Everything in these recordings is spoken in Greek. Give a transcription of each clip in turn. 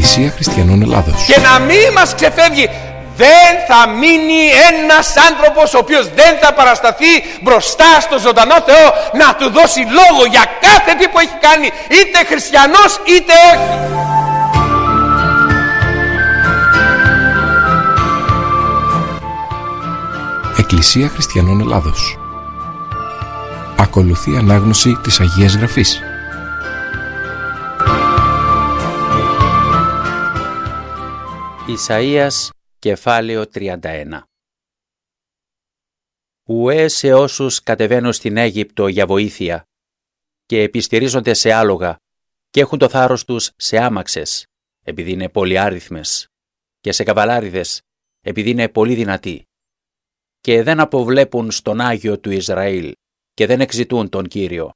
Εκκλησία Χριστιανών Ελλάδος. Και να μην μας ξεφεύγει, δεν θα μείνει ένας άνθρωπος ο οποίος δεν θα παρασταθεί μπροστά στο ζωντανό Θεό να του δώσει λόγο για κάθε τι που έχει κάνει, είτε χριστιανός είτε όχι. Εκκλησία Χριστιανών Ελλάδος. Ακολουθεί ανάγνωση της Αγίας Γραφής. Ισαΐας, κεφάλαιο 31. Ουέ σε όσους κατεβαίνουν στην Αίγυπτο για βοήθεια και επιστηρίζονται σε άλογα και έχουν το θάρρος τους σε άμαξες, επειδή είναι πολυάριθμες, και σε καβαλάριδες, επειδή είναι πολύ δυνατοί, και δεν αποβλέπουν στον Άγιο του Ισραήλ και δεν εξητούν τον Κύριο.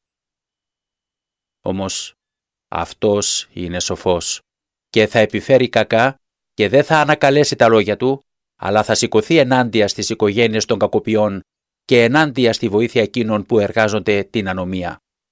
Όμως αυτός είναι σοφός και θα επιφέρει κακά και δεν θα ανακαλέσει τα λόγια του, αλλά θα σηκωθεί ενάντια στις οικογένειες των κακοποιών και ενάντια στη βοήθεια εκείνων που εργάζονται την ανομία.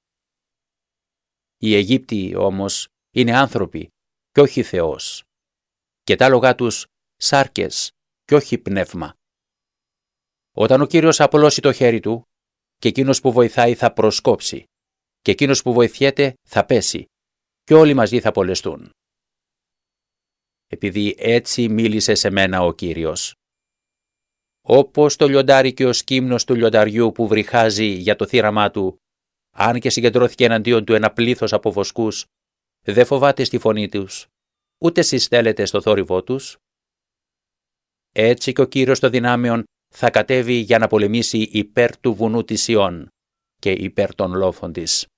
Οι Αιγύπτιοι όμως είναι άνθρωποι και όχι Θεός, και τα άλογά τους σάρκες και όχι πνεύμα. Όταν ο Κύριος απολώσει το χέρι του, και εκείνος που βοηθάει θα προσκόψει, και εκείνος που βοηθιέται θα πέσει, και όλοι μαζί θα απολεστούν. Επειδή έτσι μίλησε σε μένα ο Κύριος. Όπως το λιοντάρι και ο σκύμνος του λιονταριού που βρυχάζει για το θύραμά του, αν και συγκεντρώθηκε εναντίον του ένα πλήθος από βοσκούς, δεν φοβάται στη φωνή τους, ούτε συστέλλεται στο θόρυβό τους. Έτσι και ο Κύριος των δυνάμεων θα κατέβει για να πολεμήσει υπέρ του βουνού της Σιών και υπέρ των λόφων της.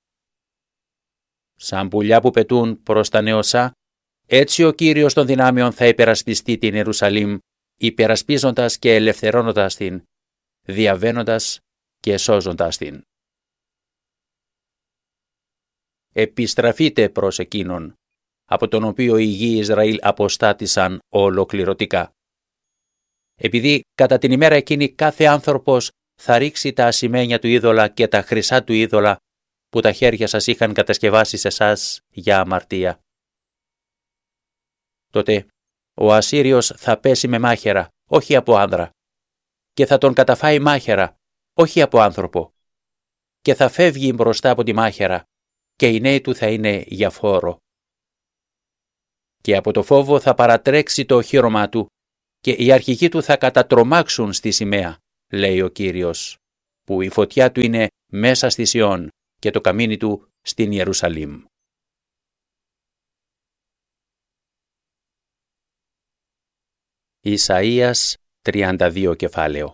Σαν πουλιά που πετούν προς τα νεοσά, έτσι ο Κύριος των δυνάμεων θα υπερασπιστεί την Ιερουσαλήμ, υπερασπίζοντας και ελευθερώνοντας την, διαβαίνοντας και σώζοντας την. Επιστραφείτε προς εκείνον, από τον οποίο οι γη Ισραήλ αποστάτησαν ολοκληρωτικά. Επειδή κατά την ημέρα εκείνη κάθε άνθρωπος θα ρίξει τα ασημένια του είδωλα και τα χρυσά του είδωλα που τα χέρια σας είχαν κατασκευάσει σε εσάς για αμαρτία. Τότε ο Ασσύριος θα πέσει με μάχαιρα, όχι από άνδρα, και θα τον καταφάει μάχαιρα, όχι από άνθρωπο, και θα φεύγει μπροστά από τη μάχαιρα, και οι νέοι του θα είναι για φόρο. Και από το φόβο θα παρατρέξει το οχύρωμά του, και οι αρχηγοί του θα κατατρομάξουν στη σημαία, λέει ο Κύριος, που η φωτιά του είναι μέσα στη Σιών και το καμίνι του στην Ιερουσαλήμ. Ισαΐας 32 κεφάλαιο.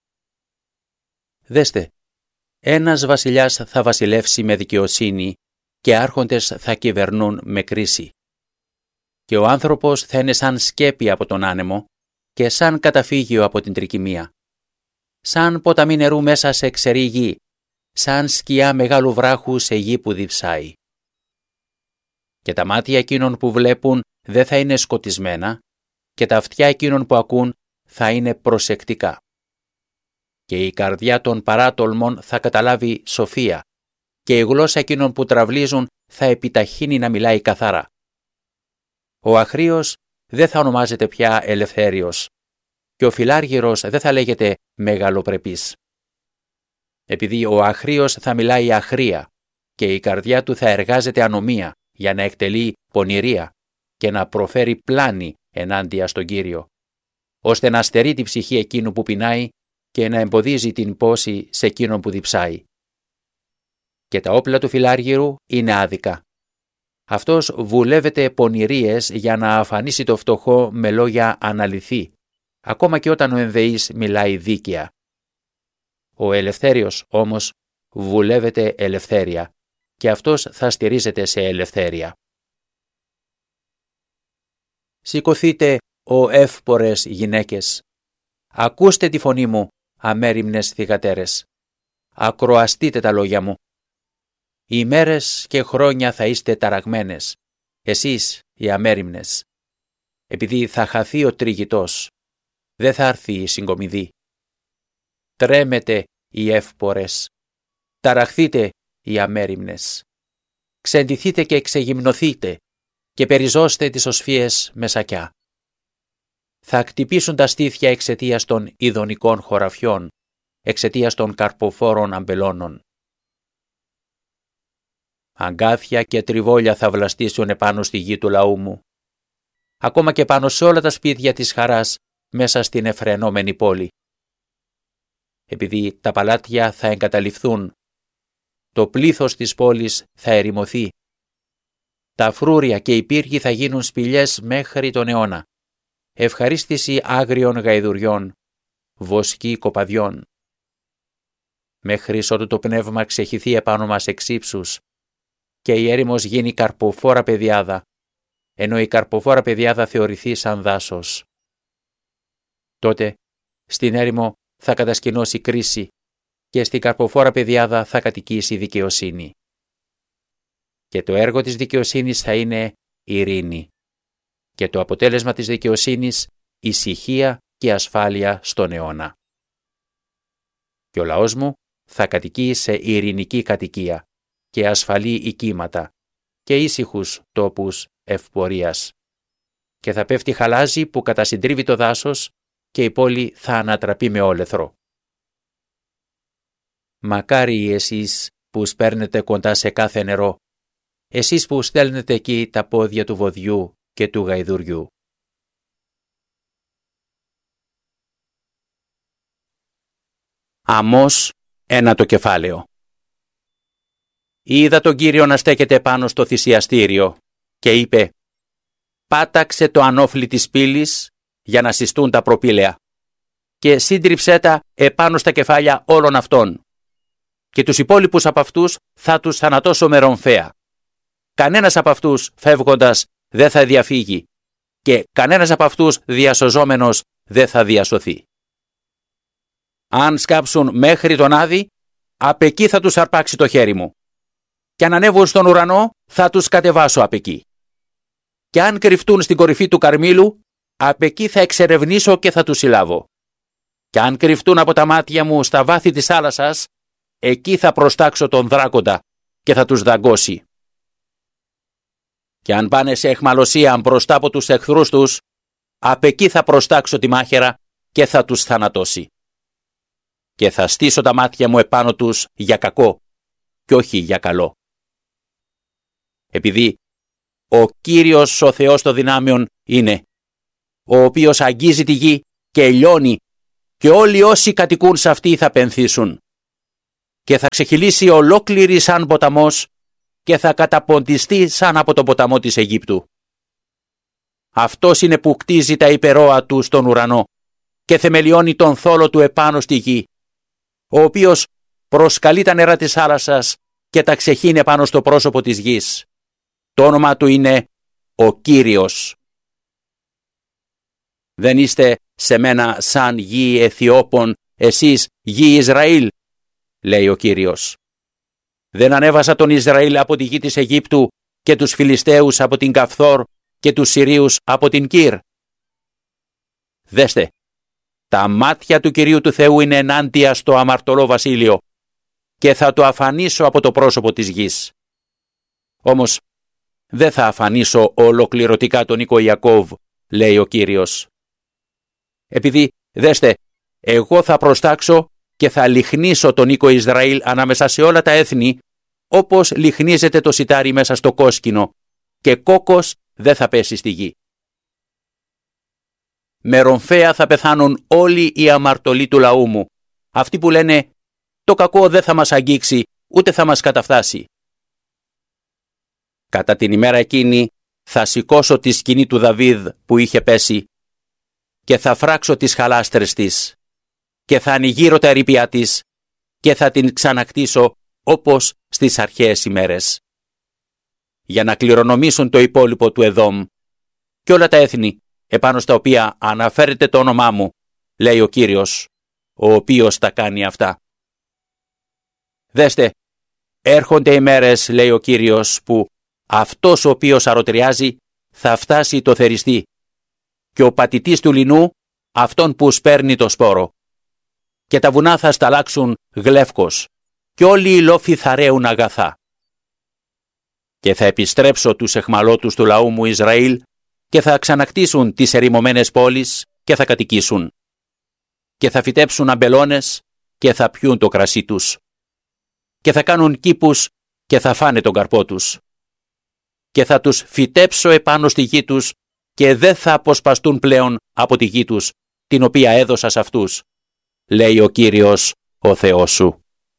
Δέστε, ένας βασιλιάς θα βασιλεύσει με δικαιοσύνη και άρχοντες θα κυβερνούν με κρίση. Και ο άνθρωπος θα είναι σαν σκέπη από τον άνεμο και σαν καταφύγιο από την τρικυμία. Σαν ποταμί νερού μέσα σε ξερή γη, σαν σκιά μεγάλου βράχου σε γη που διψάει. Και τα μάτια εκείνων που βλέπουν δεν θα είναι σκοτισμένα, και τα αυτιά εκείνων που ακούν θα είναι προσεκτικά. Και η καρδιά των παράτολμων θα καταλάβει σοφία, και η γλώσσα εκείνων που τραυλίζουν θα επιταχύνει να μιλάει καθαρά. Ο αχρίος δεν θα ονομάζεται πια ελευθέριος, και ο φιλάργυρος δεν θα λέγεται μεγαλοπρεπής. Επειδή ο αχρίος θα μιλάει αχρία, και η καρδιά του θα εργάζεται ανομία για να εκτελεί πονηρία και να προφέρει πλάνη ενάντια στον Κύριο, ώστε να στερεί τη ψυχή εκείνου που πεινάει και να εμποδίζει την πόση σε εκείνον που διψάει. Και τα όπλα του φιλάργυρου είναι άδικα. Αυτός βουλεύεται πονηρίες για να αφανίσει το φτωχό με λόγια αναλυθή, ακόμα και όταν ο ενδεής μιλάει δίκαια. Ο ελευθέριος όμως βουλεύεται ελευθέρεια, και αυτός θα στηρίζεται σε ελευθέρεια. Σηκωθείτε, ο εύπορες γυναίκες. Ακούστε τη φωνή μου, αμέριμνες θυγατέρες. Ακροαστείτε τα λόγια μου. Οι μέρες και χρόνια θα είστε ταραγμένες, εσείς οι αμέριμνες. Επειδή θα χαθεί ο τριγητός, δεν θα έρθει η συγκομιδή. Τρέμετε οι εύπορες. Ταραχθείτε οι αμέριμνες. Ξεντηθείτε και ξεγυμνοθείτε, και περιζώστε τις οσφίες με σακιά. Θα χτυπήσουν τα στήθια εξαιτίας των ειδονικών χωραφιών, εξαιτίας των καρποφόρων αμπελώνων. Αγκάθια και τριβόλια θα βλαστήσουν επάνω στη γη του λαού μου, ακόμα και πάνω σε όλα τα σπίτια της χαράς μέσα στην εφρενόμενη πόλη. Επειδή τα παλάτια θα εγκαταλειφθούν, το πλήθος της πόλης θα ερημωθεί. Τα φρούρια και οι πύργοι θα γίνουν σπηλιές μέχρι τον αιώνα. Ευχαρίστηση άγριων γαϊδουριών, βοσκή κοπαδιών. Μέχρι ότου το πνεύμα ξεχυθεί επάνω μας εξ ύψους και η έρημος γίνει καρποφόρα πεδιάδα, ενώ η καρποφόρα πεδιάδα θεωρηθεί σαν δάσος. Τότε στην έρημο θα κατασκηνώσει κρίση και στην καρποφόρα πεδιάδα θα κατοικήσει δικαιοσύνη. Και το έργο της δικαιοσύνης θα είναι ειρήνη και το αποτέλεσμα της δικαιοσύνης ησυχία και ασφάλεια στον αιώνα. Και ο λαός μου θα κατοικεί σε ειρηνική κατοικία και ασφαλή οικίματα και ήσυχους τόπους ευπορίας. Και θα πέφτει χαλάζι που κατασυντρίβει το δάσος και η πόλη θα ανατραπεί με όλεθρο. Μακάρι εσείς που σπέρνετε κοντά σε κάθε νερό, εσείς που στέλνετε εκεί τα πόδια του βοδιού και του γαϊδουριού. Αμώς 1 κεφάλαιο. Είδα τον Κύριο να στέκεται πάνω στο θυσιαστήριο και είπε «Πάταξε το ανώφλι της πύλης για να συστούν τα προπήλαια και σύντριψέ τα επάνω στα κεφάλια όλων αυτών και τους υπόλοιπους από αυτούς θα τους θανατώσω με ρομφαία. Κανένας από αυτούς φεύγοντας δεν θα διαφύγει και κανένας από αυτούς διασωζόμενος δεν θα διασωθεί. Αν σκάψουν μέχρι τον Άδη, απ' εκεί θα τους αρπάξει το χέρι μου. Και αν ανέβουν στον ουρανό, θα τους κατεβάσω απ' εκεί. Και αν κρυφτούν στην κορυφή του Καρμήλου, απ' εκεί θα εξερευνήσω και θα τους συλλάβω. Και αν κρυφτούν από τα μάτια μου στα βάθη της θάλασσας, εκεί θα προστάξω τον δράκοντα και θα τους δαγκώσει. Και αν πάνε σε αιχμαλωσία μπροστά από τους εχθρούς τους, απ' εκεί θα προστάξω τη μάχαιρα και θα τους θανατώσει. Και θα στήσω τα μάτια μου επάνω τους για κακό και όχι για καλό. Επειδή ο Κύριος ο Θεός των δυνάμεων είναι, ο οποίος αγγίζει τη γη και λιώνει και όλοι όσοι κατοικούν σε αυτή θα πενθήσουν. Και θα ξεχυλήσει ολόκληρη σαν ποταμός και θα καταποντιστεί σαν από τον ποταμό της Αιγύπτου. Αυτός είναι που κτίζει τα υπερόα του στον ουρανό και θεμελιώνει τον θόλο του επάνω στη γη, ο οποίος προσκαλεί τα νερά της θάλασσας και τα ξεχύνει πάνω στο πρόσωπο της γης. Το όνομα του είναι ο Κύριος. Δεν είστε σε μένα σαν γη Αιθιώπων, εσείς γη Ισραήλ, λέει ο Κύριος. Δεν ανέβασα τον Ισραήλ από τη γη της Αιγύπτου και τους Φιλιστέους από την Καφθόρ και τους Συρίους από την Κύρ. Δέστε, τα μάτια του Κυρίου του Θεού είναι ενάντια στο αμαρτωλό βασίλειο και θα το αφανίσω από το πρόσωπο της γης. Όμως δεν θα αφανίσω ολοκληρωτικά τον οίκο Ιακώβ, λέει ο Κύριος. Επειδή, δέστε, εγώ θα προστάξω και θα λιχνίσω τον οίκο Ισραήλ ανάμεσα σε όλα τα έθνη, όπως λιχνίζεται το σιτάρι μέσα στο κόσκινο, και κόκκος δεν θα πέσει στη γη. Με ρομφαία θα πεθάνουν όλοι οι αμαρτωλοί του λαού μου, αυτοί που λένε «Το κακό δεν θα μας αγγίξει, ούτε θα μας καταφτάσει». Κατά την ημέρα εκείνη θα σηκώσω τη σκηνή του Δαβίδ που είχε πέσει και θα φράξω τις χαλάστρες της και θα ανοιγείρω τα ερείπια της και θα την ξανακτήσω όπως στις αρχαίες ημέρες, για να κληρονομήσουν το υπόλοιπο του Εδόμ και όλα τα έθνη επάνω στα οποία αναφέρεται το όνομά μου, λέει ο Κύριος, ο οποίος τα κάνει αυτά. Δέστε, έρχονται οι μέρες, λέει ο Κύριος, που αυτός ο οποίος αρωτριάζει θα φτάσει το θεριστή και ο πατητής του λινού αυτόν που σπέρνει το σπόρο. Και τα βουνά θα σταλάξουν γλεύκος και όλοι οι λόφοι θα ρέουν αγαθά. και θα επιστρέψω τους αιχμαλώτους του λαού μου Ισραήλ και θα ξανακτήσουν τις ερημωμένες πόλεις και θα κατοικήσουν. Και θα φυτέψουν αμπελώνες και θα πιούν το κρασί τους. Και θα κάνουν κήπους και θα φάνε τον καρπό τους. Και θα τους φυτέψω επάνω στη γη τους και δεν θα αποσπαστούν πλέον από τη γη τους, την οποία έδωσα σε αυτούς, λέει ο Κύριος ο Θεός σου.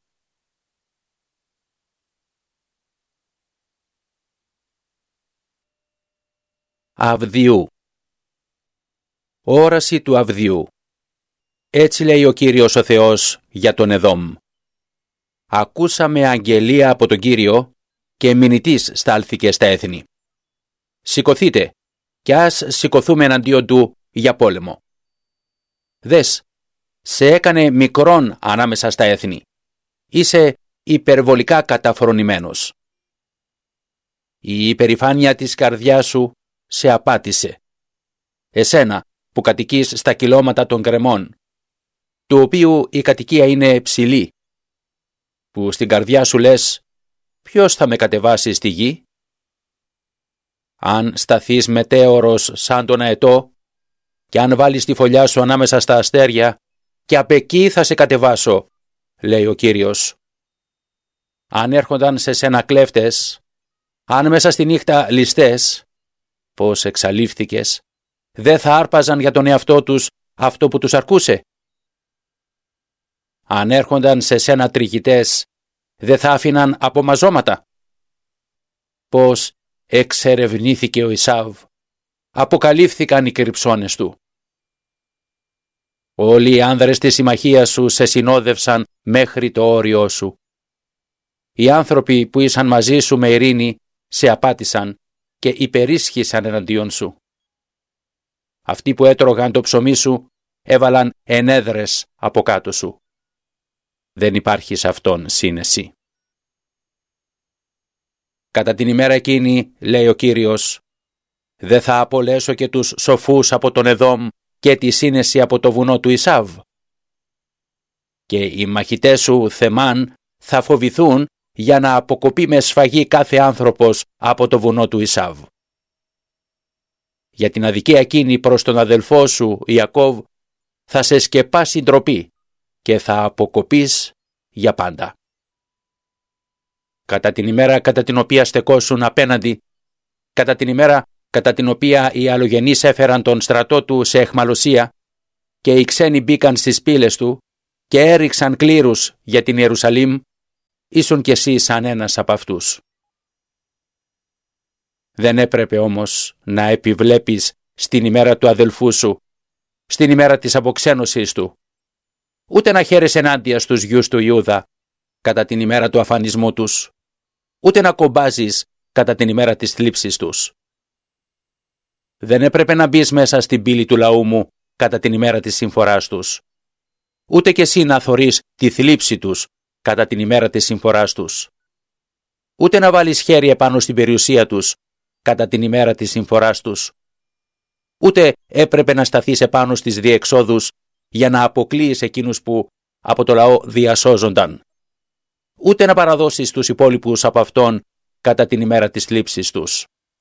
Αβδιού. Όραση του Αβδιού. Έτσι λέει ο Κύριος ο Θεός για τον Εδόμ. Ακούσαμε αγγελία από τον Κύριο και μηνυτής στάλθηκε στα έθνη. Σηκωθείτε κι ας σηκωθούμε εναντίον του για πόλεμο. Δες, σε έκανε μικρόν ανάμεσα στα έθνη. Είσαι υπερβολικά καταφρονημένος. Η υπερηφάνεια της καρδιάς σου σε απάτησε. Εσένα που κατοικείς στα κυλώματα των γκρεμών, του οποίου η κατοικία είναι ψηλή, που στην καρδιά σου λες, ποιος θα με κατεβάσει στη γη? Αν σταθείς μετέωρος σαν τον αετό και αν βάλεις τη φωλιά σου ανάμεσα στα αστέρια και απ' εκεί θα σε κατεβάσω, λέει ο Κύριος. Αν έρχονταν σε σένα κλέφτες, αν μέσα στη νύχτα ληστές, πως εξαλείφθηκες, δεν θα άρπαζαν για τον εαυτό τους αυτό που τους αρκούσε. Αν έρχονταν σε σένα τριγητές, δεν θα άφηναν απομαζώματα. Πως εξερευνήθηκε ο Ισάβ, αποκαλύφθηκαν οι κρυψώνες του. Όλοι οι άνδρες της συμμαχίας σου σε συνόδευσαν μέχρι το όριό σου. Οι άνθρωποι που ήσαν μαζί σου με ειρήνη σε απάτησαν και υπερίσχυσαν εναντίον σου. Αυτοί που έτρωγαν το ψωμί σου έβαλαν ενέδρες από κάτω σου. Δεν υπάρχει σε αυτόν σύνεση. Κατά την ημέρα εκείνη, λέει ο Κύριος, δεν θα απολέσω και τους σοφούς από τον Εδόμ και τη σύνεση από το βουνό του Ισάβ. Και οι μαχητές σου Θεμάν θα φοβηθούν για να αποκοπεί με σφαγή κάθε άνθρωπος από το βουνό του Ισάβ. Για την αδικία εκείνη προς τον αδελφό σου Ιακώβ θα σε σκεπάσει ντροπή και θα αποκοπείς για πάντα. Κατά την ημέρα κατά την οποία στεκόσουν απέναντι, κατά την ημέρα κατά την οποία οι αλλογενείς έφεραν τον στρατό του σε αιχμαλωσία και οι ξένοι μπήκαν στις πύλες του και έριξαν κλήρους για την Ιερουσαλήμ, ήσουν κι εσύ σαν ένας από αυτούς. Δεν έπρεπε όμως να επιβλέπεις στην ημέρα του αδελφού σου, στην ημέρα της αποξένωσης του, ούτε να χαίρεσαι ενάντια στους γιους του Ιούδα κατά την ημέρα του αφανισμού τους, ούτε να κομπάζεις κατά την ημέρα της θλίψης τους. Δεν έπρεπε να μπεις μέσα στην πύλη του λαού μου κατά την ημέρα της συμφοράς τους, ούτε κι εσύ να θωρείς τη θλίψη τους κατά την ημέρα της συμφοράς τους, ούτε να βάλεις χέρι επάνω στην περιουσία τους κατά την ημέρα της συμφοράς τους, ούτε έπρεπε να σταθείς επάνω στις διεξόδους για να αποκλείεις εκείνους που από το λαό διασώζονταν, ούτε να παραδώσεις τους υπόλοιπους από αυτόν κατά την ημέρα της θλίψης τους.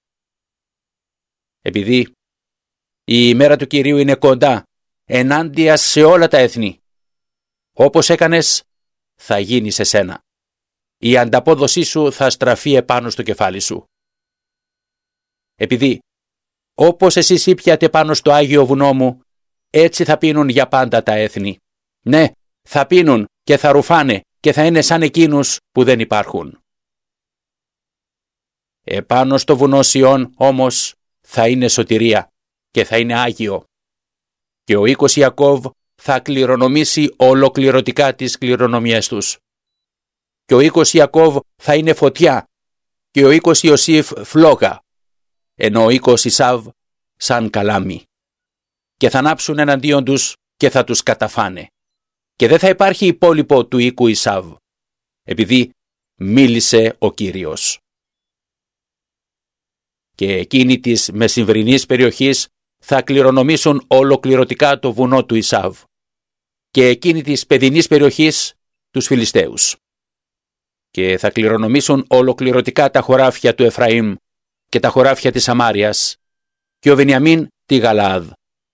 Επειδή η ημέρα του Κυρίου είναι κοντά ενάντια σε όλα τα έθνη, όπως έκανες θα γίνει σε σένα. Η ανταπόδοσή σου θα στραφεί επάνω στο κεφάλι σου. Επειδή όπως εσείς ήπιατε πάνω στο Άγιο Βουνό μου, έτσι θα πίνουν για πάντα τα έθνη. Ναι, θα πίνουν και θα ρουφάνε και θα είναι σαν εκείνους που δεν υπάρχουν. Επάνω στο βουνό Σιών όμως θα είναι σωτηρία και θα είναι Άγιο. Και ο οίκος Ιακώβ θα κληρονομήσει ολοκληρωτικά τις κληρονομιές τους. Και ο οίκος Ιακώβ θα είναι φωτιά και ο οίκος Ιωσήφ φλόγα, ενώ ο οίκος Ισάβ σαν καλάμι. Και θα ανάψουν εναντίον τους και θα τους καταφάνε. Και δεν θα υπάρχει υπόλοιπο του οίκου Ισάβ, επειδή μίλησε ο Κύριος. Και εκείνοι της μεσημβρινής περιοχής θα κληρονομήσουν ολοκληρωτικά το βουνό του Ισάβ και εκείνοι της παιδινής περιοχής τους Φιλιστέους. και θα κληρονομήσουν ολοκληρωτικά τα χωράφια του Εφραήμ και τα χωράφια της Σαμάριας και ο Βενιαμίν τη Γαλαάδ.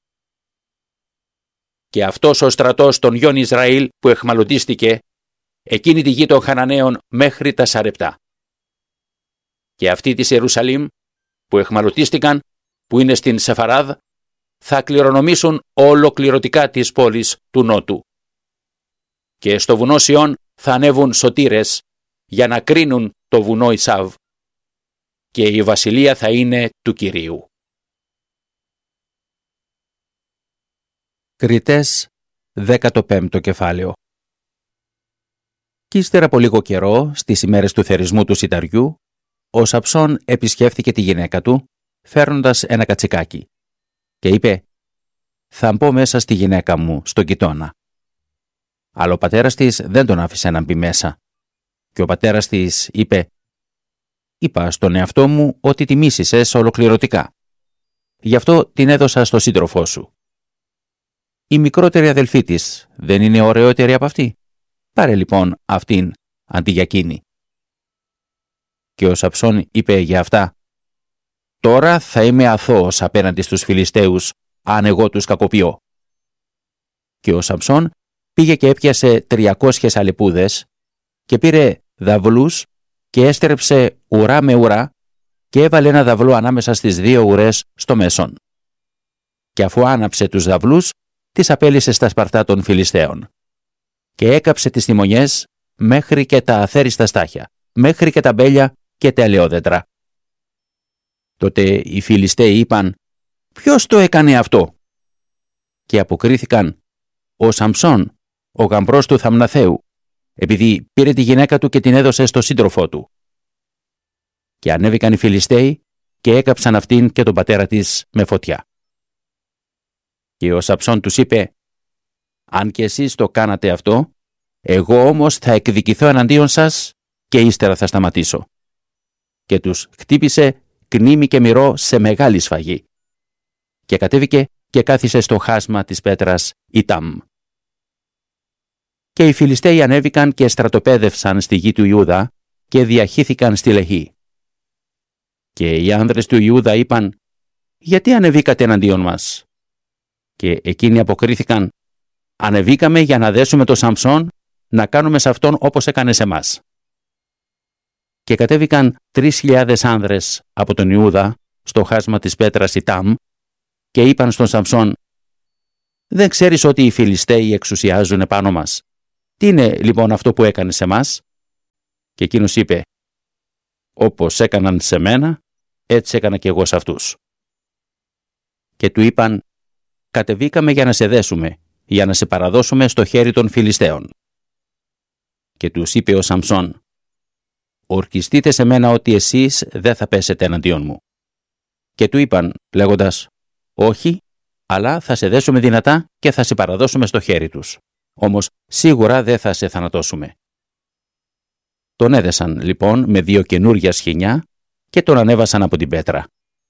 Και αυτός ο στρατός των γιών Ισραήλ που εχμαλωτίστηκε εκείνη τη γη των Χαναναίων μέχρι τα Σαρεπτά. Και αυτοί της Ιερουσαλήμ που εχμαλωτίστηκαν, που είναι στην Σεφαράδ, θα κληρονομήσουν ολοκληρωτικά τις πόλεις του Νότου. Και στο βουνό Σιών θα ανέβουν σωτήρες για να κρίνουν το βουνό Ισάβ. Και η βασιλεία θα είναι του Κυρίου. Κριτές, 15ο κεφάλαιο. Κι ύστερα από λίγο καιρό, στις ημέρες του θερισμού του σιταριού, ο Σαμψών επισκέφθηκε τη γυναίκα του, φέρνοντας ένα κατσικάκι, και είπε «Θα μπω μέσα στη γυναίκα μου, στον κοιτώνα». Αλλά ο πατέρας της δεν τον άφησε να μπει μέσα. Και ο πατέρας της είπε «Είπα στον εαυτό μου ότι τη μίσησες ολοκληρωτικά. Γι' αυτό την έδωσα στο σύντροφό σου. Η μικρότερη αδελφή της δεν είναι ωραιότερη από αυτή? Πάρε λοιπόν αυτήν αντί για εκείνη». Και ο Σαμψών είπε για αυτά «Τώρα θα είμαι αθώος απέναντι στους Φιλιστέους, αν εγώ τους κακοποιώ». Και ο Σαμψών πήγε και έπιασε 300 αλεπούδες και πήρε δαυλούς και έστρεψε ουρά με ουρά και έβαλε ένα δαυλό ανάμεσα στις δύο ουρές στο μέσον. Και αφού άναψε τους δαυλούς, τις απέλυσε στα σπαρτά των Φιλιστέων. Και έκαψε τις τιμονιές μέχρι και τα αθέριστα στάχια, μέχρι και τα μπέλια και τα ελαιόδεντρα. Τότε οι Φιλιστέοι είπαν «Ποιος το έκανε αυτό?» Και αποκρίθηκαν «Ο Σαμψών, ο γαμπρός του Θαμναθαίου, επειδή πήρε τη γυναίκα του και την έδωσε στο σύντροφό του». Και ανέβηκαν οι Φιλιστέοι και έκαψαν αυτήν και τον πατέρα της με φωτιά. Και ο Σαμψών τους είπε «Αν και εσείς το κάνατε αυτό, εγώ όμως θα εκδικηθώ εναντίον σας και ύστερα θα σταματήσω». Και τους χτύπησε κνήμι και μυρό σε μεγάλη σφαγή. Και κατέβηκε και κάθισε στο χάσμα της πέτρας Ιτάμ. Και οι Φιλιστέοι ανέβηκαν και στρατοπέδευσαν στη γη του Ιούδα και διαχύθηκαν στη Λεχή. Και οι άνδρες του Ιούδα είπαν «Γιατί ανεβήκατε εναντίον μας?» Και εκείνοι αποκρίθηκαν «Ανεβήκαμε για να δέσουμε το Σαμψόν, να κάνουμε σε αυτόν όπως έκανε σε μας». Και κατέβηκαν 3.000 άνδρες από τον Ιούδα στο χάσμα της πέτρας Ιτάμ και είπαν στον Σαμψόν «Δεν ξέρεις ότι οι Φιλιστέοι εξουσιάζουν επάνω μας? Τι είναι λοιπόν αυτό που έκανε σε μας?» Και εκείνος είπε «Όπως έκαναν σε μένα, έτσι έκανα και εγώ σε αυτούς». Και του είπαν «Κατεβήκαμε για να σε δέσουμε, για να σε παραδώσουμε στο χέρι των Φιλιστέων». Και τους είπε ο Σαμψών «Ορκιστείτε σε μένα ότι εσείς δεν θα πέσετε εναντίον μου». Και του είπαν λέγοντας «Όχι, αλλά θα σε δέσουμε δυνατά και θα σε παραδώσουμε στο χέρι τους. Όμως σίγουρα δεν θα σε θανατώσουμε». Τον έδεσαν λοιπόν με 2 καινούργια σχοινιά και τον ανέβασαν από την πέτρα.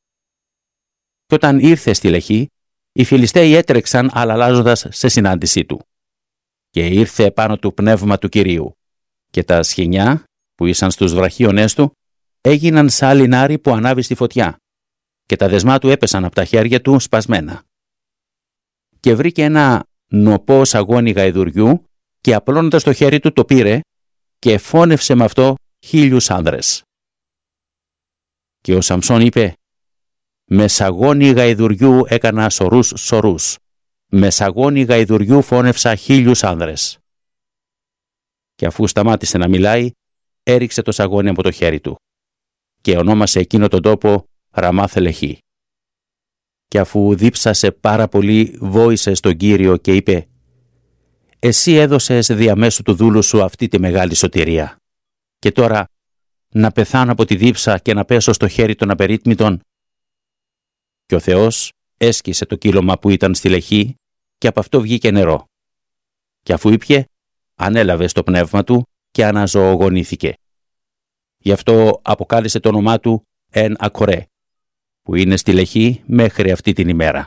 Και όταν ήρθε στη Λεχή, οι Φιλιστέοι έτρεξαν αλλάζοντας σε συνάντησή του. Και ήρθε πάνω του πνεύμα του Κυρίου και τα σχοινιά που ήσαν στους βραχίονές του έγιναν σαν λινάρι που ανάβει στη φωτιά και τα δεσμά του έπεσαν από τα χέρια του σπασμένα. Και βρήκε ένα νοπό σαγόνι γαϊδουριού και απλώνοντας το χέρι του το πήρε και φώνευσε με αυτό 1.000 άνδρες. Και ο Σαμψών είπε «Με σαγόνι γαϊδουριού έκανα σωρούς. Με σαγόνι γαϊδουριού φώνευσα 1.000 άνδρες». Και αφού σταμάτησε να μιλάει, έριξε το σαγόνι από το χέρι του και ονόμασε εκείνο τον τόπο Ραμάθ Λεχή. Και αφού δίψασε πάρα πολύ, βόησε στον Κύριο και είπε «Εσύ έδωσες διαμέσου του δούλου σου αυτή τη μεγάλη σωτηρία. Και τώρα να πεθάνω από τη δίψα και να πέσω στο χέρι των απερίτμητων?» Και ο Θεός έσκησε το κύλωμα που ήταν στη Λεχή και από αυτό βγήκε νερό. Και αφού ήπιε, ανέλαβε στο πνεύμα του και αναζωογονήθηκε. Γι' αυτό αποκάλεσε το όνομά του Εν Ακορέ, που είναι στη Λεχή μέχρι αυτή την ημέρα.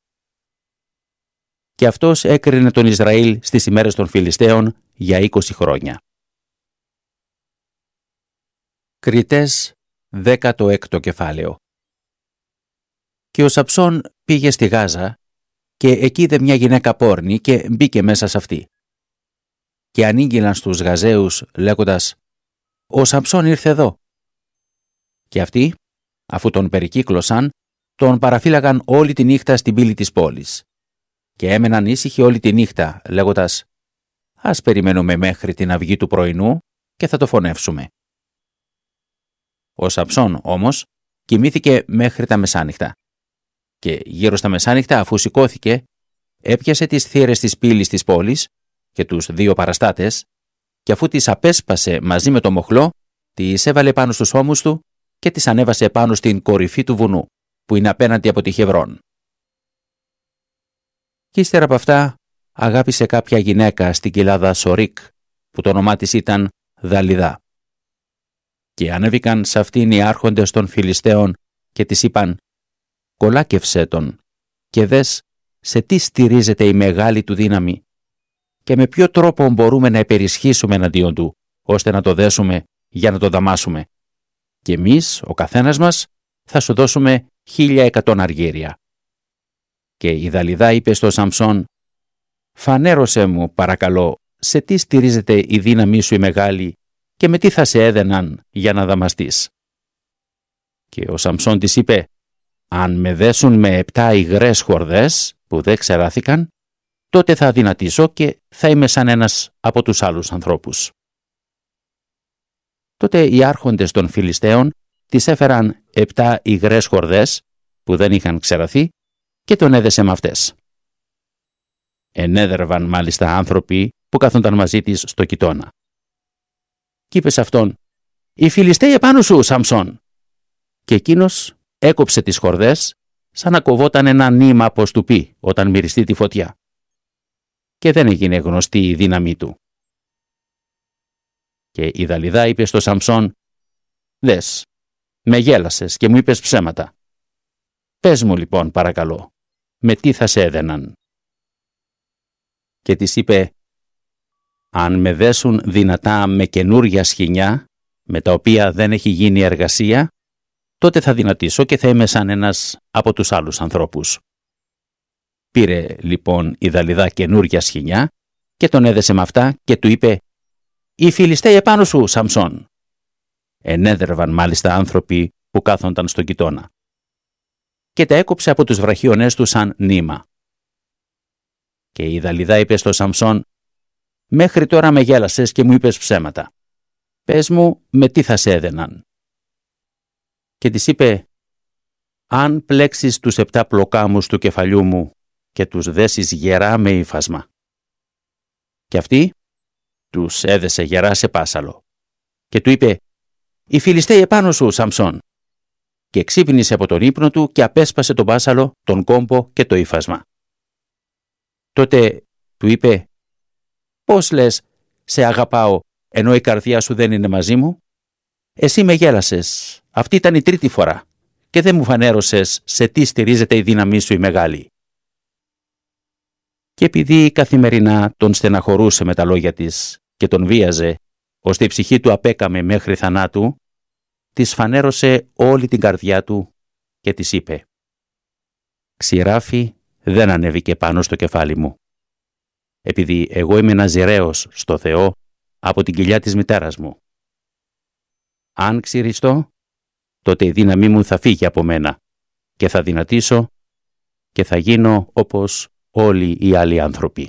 Και αυτός έκρινε τον Ισραήλ στις ημέρες των Φιλιστέων για 20 χρόνια. Κριτές 16ο κεφάλαιο. Και ο Σαμψών πήγε στη Γάζα και εκεί είδε μια γυναίκα πόρνη και μπήκε μέσα σε αυτή. Και ανήγγυλαν στους Γαζαίους λέγοντας «Ο Σαμψών ήρθε εδώ». Και αυτοί, αφού τον περικύκλωσαν, τον παραφύλαγαν όλη τη νύχτα στην πύλη της πόλης. Και έμεναν ήσυχοι όλη τη νύχτα λέγοντας «Ας περιμένουμε μέχρι την αυγή του πρωινού και θα το φωνεύσουμε». Ο Σαμψών όμως κοιμήθηκε μέχρι τα μεσάνυχτα. Και γύρω στα μεσάνυχτα, αφού σηκώθηκε, έπιασε τις θύρες της πύλης της πόλης και τους δύο παραστάτες και αφού τις απέσπασε μαζί με το μοχλό, τις έβαλε πάνω στους ώμους του και τις ανέβασε πάνω στην κορυφή του βουνού, που είναι απέναντι από τη Χεβρών. Κι ύστερα από αυτά αγάπησε κάποια γυναίκα στην κοιλάδα Σορίκ, που το όνομά της ήταν Δαλιδά. Και ανέβηκαν σε αυτήν οι άρχοντες των Φιλιστέων και της είπαν «Κολάκευσέ τον και δες σε τι στηρίζεται η μεγάλη του δύναμη και με ποιο τρόπο μπορούμε να υπερισχύσουμε εναντίον του, ώστε να το δέσουμε για να το δαμάσουμε. Και εμείς, ο καθένας μας, θα σου δώσουμε 1.100 αργύρια». Και η Δαλιδά είπε στο Σαμψών «Φανέρωσέ μου, παρακαλώ, σε τι στηρίζεται η δύναμή σου η μεγάλη και με τι θα σε έδαιναν για να δαμαστείς». Και ο Σαμψών της είπε «Αν με δέσουν με 7 υγρές χορδές που δεν ξεράθηκαν, τότε θα αδυνατήσω και θα είμαι σαν ένας από τους άλλους ανθρώπους». Τότε οι άρχοντες των Φιλιστέων της έφεραν 7 υγρές χορδές που δεν είχαν ξεραθεί και τον έδεσε με αυτές. Ενέδερβαν μάλιστα άνθρωποι που κάθονταν μαζί της στο κοιτώνα. Κι είπε σε αυτόν «Οι Φιλιστέοι επάνω σου, Σαμψών». Και εκείνος έκοψε τις χορδές σαν να κοβόταν ένα νήμα από στουπί όταν μυριστεί τη φωτιά. Και δεν έγινε γνωστή η δύναμή του. Και η Δαλιδά είπε στο Σαμψών «Δες, με γέλασες και μου είπες ψέματα. Πες μου λοιπόν παρακαλώ, με τι θα σε έδαιναν». Και της είπε «Αν με δέσουν δυνατά με καινούρια σχοινιά, με τα οποία δεν έχει γίνει εργασία, τότε θα δυνατήσω και θα είμαι σαν ένας από τους άλλους ανθρώπους». Πήρε λοιπόν η Δαλιδά καινούρια σχοινιά και τον έδεσε με αυτά και του είπε «Οι Φιλιστέοι επάνω σου, Σαμψών». Ενέδρευαν μάλιστα άνθρωποι που κάθονταν στον κοιτώνα. Και τα έκοψε από τους βραχίονές του σαν νήμα. Και η Δαλιδά είπε στο Σαμψών «Μέχρι τώρα με γέλασες και μου είπες ψέματα. Πες μου με τι θα σε έδαιναν». Και της είπε «Αν πλέξεις τους 7 πλοκάμους του κεφαλιού μου και τους δέσεις γερά με ύφασμα». Και αυτή τους έδεσε γερά σε πάσαλο. Και του είπε «Οι Φιλιστέοι επάνω σου, Σαμψών». Και ξύπνησε από τον ύπνο του και απέσπασε τον πάσαλο, τον κόμπο και το ύφασμα. Τότε του είπε «Πώς λες σε αγαπάω ενώ η καρδιά σου δεν είναι μαζί μου? Εσύ με γέλασες, αυτή ήταν η 3η φορά και δεν μου φανέρωσες σε τι στηρίζεται η δύναμή σου η μεγάλη». Και επειδή καθημερινά τον στεναχωρούσε με τα λόγια της και τον βίαζε, ώστε η ψυχή του απέκαμε μέχρι θανάτου, της φανέρωσε όλη την καρδιά του και της είπε «Ξηράφι δεν ανέβηκε πάνω στο κεφάλι μου, επειδή εγώ είμαι ναζιραίος στο Θεό από την κοιλιά της μητέρας μου. Αν ξυριστώ, τότε η δύναμή μου θα φύγει από μένα και θα δυνατήσω και θα γίνω όπως όλοι οι άλλοι άνθρωποι».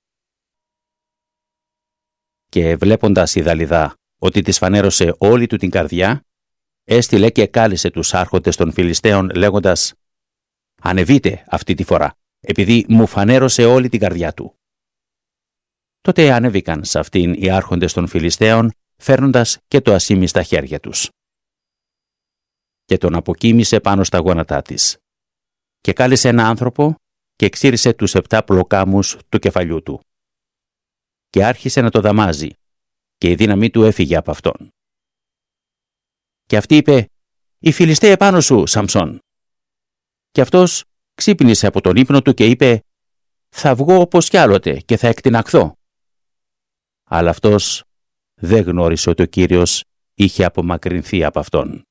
Και βλέποντας η Δαλιδά ότι της φανέρωσε όλη του την καρδιά, έστειλε και κάλεσε τους άρχοντες των Φιλιστέων λέγοντας «Ανεβείτε αυτή τη φορά, επειδή μου φανέρωσε όλη την καρδιά του». Τότε ανέβηκαν σε αυτήν οι άρχοντες των Φιλιστέων, φέρνοντας και το ασίμι στα χέρια τους. Και τον αποκοίμησε πάνω στα γόνατά της. Και κάλεσε ένα άνθρωπο και ξύρισε τους 7 πλοκάμους του κεφαλιού του. Και άρχισε να το δαμάζει, και η δύναμή του έφυγε από αυτόν. Και αυτή είπε «Οι Φιλιστέοι επάνω σου, Σαμψών». Και αυτός ξύπνησε από τον ύπνο του και είπε «Θα βγω όπως κι άλλοτε και θα εκτιναχθώ». Αλλά αυτός δεν γνώρισε ότι ο Κύριος είχε απομακρυνθεί από αυτόν.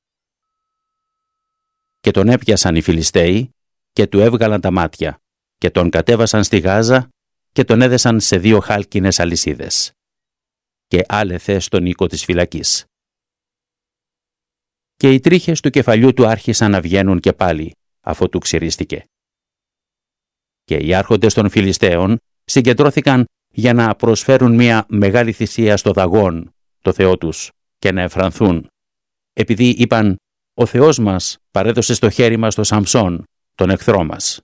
Και τον έπιασαν οι Φιλιστέοι και του έβγαλαν τα μάτια και τον κατέβασαν στη Γάζα και τον έδεσαν σε 2 χάλκινες αλυσίδες και άλεθε στον οίκο της φυλακής. Και οι τρίχες του κεφαλιού του άρχισαν να βγαίνουν και πάλι, αφότου ξυρίστηκε. Και οι άρχοντες των Φιλιστέων συγκεντρώθηκαν για να προσφέρουν μια μεγάλη θυσία στο Δαγών, το θεό τους, και να εφρανθούν, επειδή είπαν «Ο Θεός μας παρέδωσε στο χέρι μας τον Σαμψόν, τον εχθρό μας».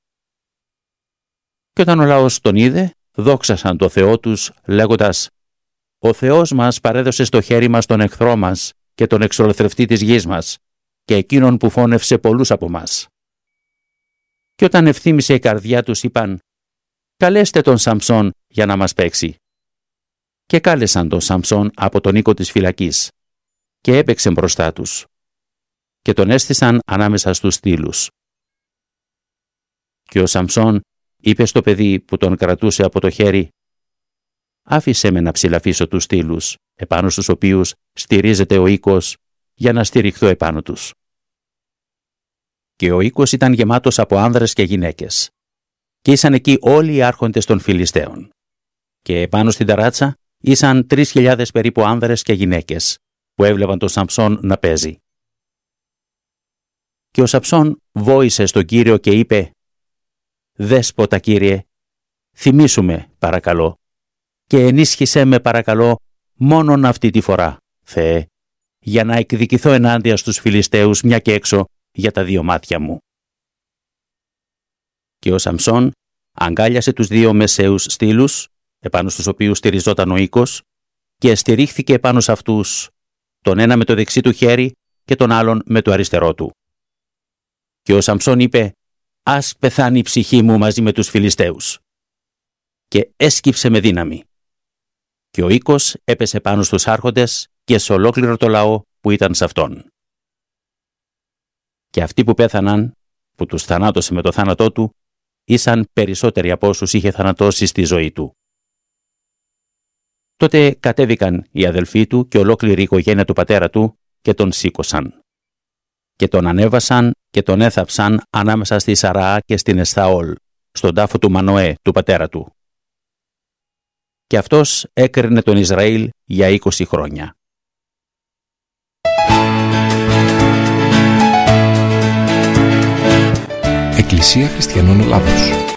Και όταν ο λαός τον είδε, δόξασαν το Θεό τους, λέγοντας «Ο Θεός μας παρέδωσε στο χέρι μας τον εχθρό μας και τον εξολοθρευτή της γης μας και εκείνον που φώνευσε πολλούς από μας». Και όταν ευθύμησε η καρδιά τους, είπαν «Καλέστε τον Σαμψόν για να μας παίξει». Και κάλεσαν τον Σαμψόν από τον οίκο της φυλακής και έπαιξε μπροστά τους και τον έστησαν ανάμεσα στους στύλους. Και ο Σαμψόν είπε στο παιδί που τον κρατούσε από το χέρι «Άφησέ με να ψηλαφίσω τους στύλους, επάνω στους οποίους στηρίζεται ο οίκος, για να στηριχθώ επάνω τους». Και ο οίκος ήταν γεμάτος από άνδρες και γυναίκες. Και ήσαν εκεί όλοι οι άρχοντες των Φιλιστέων. Και επάνω στην ταράτσα ήσαν 3.000 περίπου άνδρες και γυναίκες, που έβλεπαν τον Σαμψόν να παίζει. Και ο Σαμψόν βόησε στον Κύριο και είπε «Δέσποτα, Κύριε, θυμήσου με, παρακαλώ, και ενίσχυσέ με, παρακαλώ, μόνον αυτή τη φορά, Θεέ, για να εκδικηθώ ενάντια στους Φιλιστέους μια και έξω για τα 2 μάτια μου». Και ο Σαμψόν αγκάλιασε τους 2 μεσαίους στύλους, επάνω στους οποίους στηριζόταν ο οίκος, και στηρίχθηκε επάνω σε αυτούς, τον ένα με το δεξί του χέρι και τον άλλον με το αριστερό του. Και ο Σαμψόν είπε «Ας πεθάνει η ψυχή μου μαζί με τους Φιλιστέους». Και έσκυψε με δύναμη. Και ο οίκος έπεσε πάνω στους άρχοντες και σε ολόκληρο το λαό που ήταν σε αυτόν. Και αυτοί που πέθαναν, που τους θανάτωσε με το θάνατό του, ήσαν περισσότεροι από όσους είχε θανατώσει στη ζωή του. Τότε κατέβηκαν οι αδελφοί του και ολόκληρη η οικογένεια του πατέρα του και τον σήκωσαν. Και τον ανέβασαν και τον έθαψαν ανάμεσα στη Σαραά και στην Εσθαόλ, στον τάφο του Μανοέ, του πατέρα του. Και αυτός έκρινε τον Ισραήλ για 20 χρόνια. Εκκλησία Χριστιανών Ελλάδος.